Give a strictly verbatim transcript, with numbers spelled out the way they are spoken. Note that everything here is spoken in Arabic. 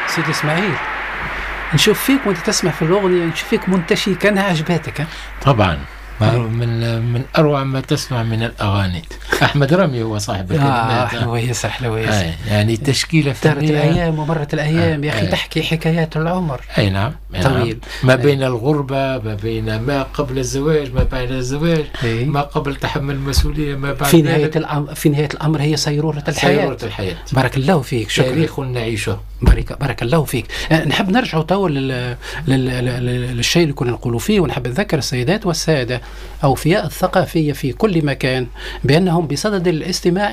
سيدي إسماعيل، نشوف فيك وانت تسمع في الأغنية، نشوف فيك منتشي كانها عجباتك. طبعا من من أروع ما تسمع من الأغاني. أحمد رامي هو صاحب الكلمات. آه حلويس حلويس. يعني تشكيلة فنية. دارت الأيام ومرت الأيام. آه. يا أخي آه. تحكي حكايات العمر. أي نعم. طويل. ما بين الغربة، ما بين ما قبل الزواج، ما بعد الزواج، أي. ما قبل تحمل المسؤولية، ما بعد. في نهاية الأمر، في نهاية الأمر هي سيرورة الحياة. سيرورة الحياة. بارك الله فيك. شكرا. تاريخ نعيشه. بارك بارك الله فيك. نحب نرجع توا لل... لل... للشيء اللي كنا نقولوا فيه، ونحب نذكر السيدات والسادة أوفياء الثقافية في كل مكان بأنهم بصدد الاستماع